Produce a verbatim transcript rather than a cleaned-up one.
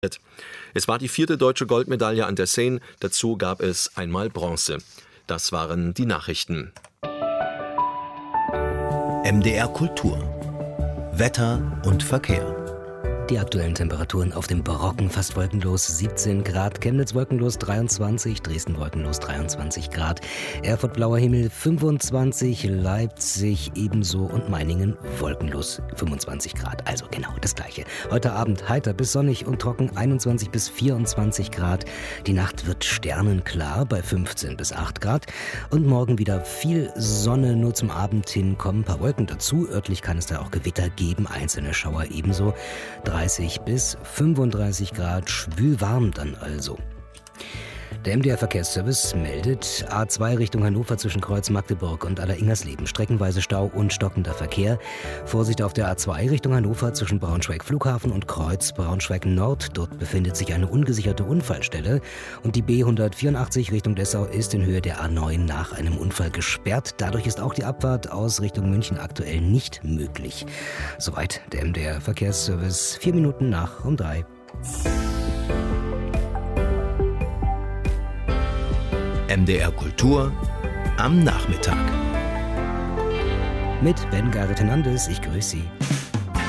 Es war die vierte deutsche Goldmedaille an der Seine, dazu gab es einmal Bronze. Das waren die Nachrichten. M D R Kultur. Wetter und Verkehr. Die aktuellen Temperaturen auf dem Brocken fast wolkenlos siebzehn Grad, Chemnitz wolkenlos dreiundzwanzig, Dresden wolkenlos dreiundzwanzig Grad, Erfurt blauer Himmel fünfundzwanzig, Leipzig ebenso und Meiningen wolkenlos fünfundzwanzig Grad. Also genau das Gleiche. Heute Abend heiter bis sonnig und trocken einundzwanzig bis vierundzwanzig Grad. Die Nacht wird sternenklar bei fünfzehn bis acht Grad und morgen wieder viel Sonne, nur zum Abend hin kommen ein paar Wolken dazu. Örtlich kann es da auch Gewitter geben, einzelne Schauer ebenso. dreißig bis fünfunddreißig Grad, schwülwarm dann also. Der M D R-Verkehrsservice meldet A zwei Richtung Hannover zwischen Kreuz Magdeburg und Allersingersleben. Streckenweise Stau und stockender Verkehr. Vorsicht auf der A zwei Richtung Hannover zwischen Braunschweig Flughafen und Kreuz Braunschweig Nord. Dort befindet sich eine ungesicherte Unfallstelle. Und die B hundertvierundachtzig Richtung Dessau ist in Höhe der A neun nach einem Unfall gesperrt. Dadurch ist auch die Abfahrt aus Richtung München aktuell nicht möglich. Soweit der M D R-Verkehrsservice. Vier Minuten nach um drei. M D R Kultur am Nachmittag. Mit Ben Garret Hernandez, ich grüße Sie.